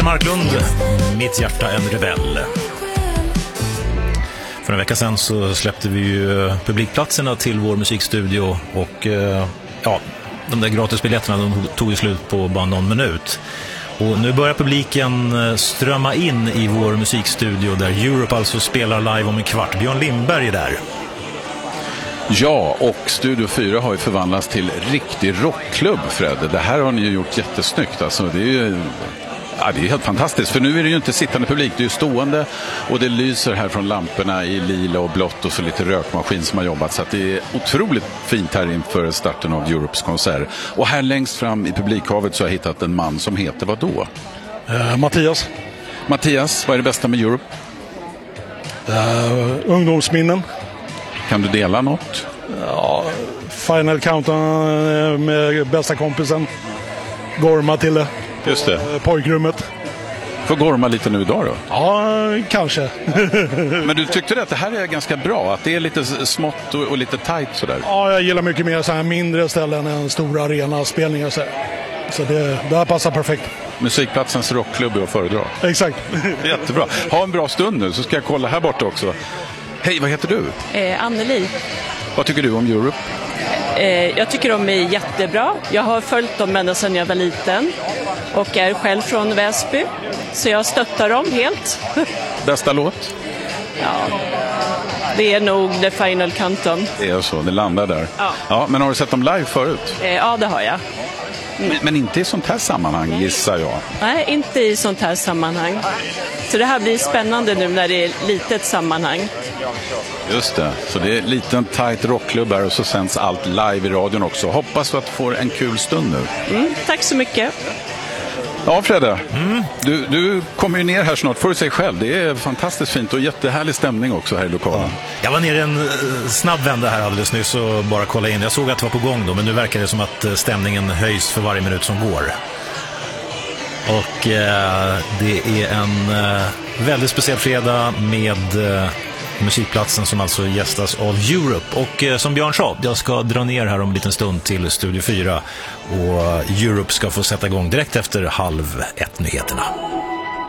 Marklund, Mitt hjärta en rebell. För en vecka sedan så släppte vi ju publikplatserna till vår musikstudio och de där gratisbiljetterna de tog ju slut på bara någon minut. Och nu börjar publiken strömma in i vår musikstudio där Europe alltså spelar live om en kvart. Björn Lindberg är där. Ja, och Studio 4 har ju förvandlats till riktig rockklubb, Fred. Det här har ni ju gjort jättesnyggt. Alltså, det är ju det är helt fantastiskt. För nu är det ju inte sittande publik, det är ju stående. Och det lyser här från lamporna i lila och blått och så lite rökmaskin som har jobbat. Så att det är otroligt fint här inför starten av Europes konsert. Och här längst fram i publikhavet så har jag hittat en man som heter vad då? Mattias. Mattias, vad är det bästa med Europe? Ungdomsminnen. Kan du dela något? Ja, Final Countdown med bästa kompisen. Gorma till det. Just det. Pojkrummet. Får gorma lite nu idag då? Ja, kanske. Men du tyckte att det här är ganska bra? Att det är lite smått och lite tajt sådär? Ja, jag gillar mycket mer så här mindre ställen än stora arena-spelningar. Så det här passar perfekt. Musikplatsens rockklubb är att föredra. Exakt. Jättebra. Ha en bra stund nu så ska jag kolla här borta också. Hej, vad heter du? Anneli. Vad tycker du om Europe? Jag tycker de är jättebra. Jag har följt dem ända sedan jag var liten och är själv från Väsby. Så jag stöttar dem helt. Bästa låt? Ja, det är nog The Final Countdown. Det är så, det landar där. Ja, men har du sett dem live förut? Ja, det har jag. Men inte i sånt här sammanhang, gissar jag. Nej, inte i sånt här sammanhang. Så det här blir spännande nu när det är litet sammanhang. Just det, så det är liten tight rockklubb här och så sänds allt live i radion också. Hoppas att du får en kul stund nu. Tack så mycket. Ja, Fredde, du kommer ju ner här snart för sig själv. Det är fantastiskt fint och jättehärlig stämning också här i lokalen. Jag var nere en snabb vända här alldeles nyss och bara kolla in. Jag såg att det var på gång då, men nu verkar det som att stämningen höjs för varje minut som går. Och det är en väldigt speciell fredag med musikplatsen som alltså gästas av Europe. Och som Björn sa, jag ska dra ner här om en liten stund till Studio 4 och Europe ska få sätta igång direkt efter 12:30 nyheterna.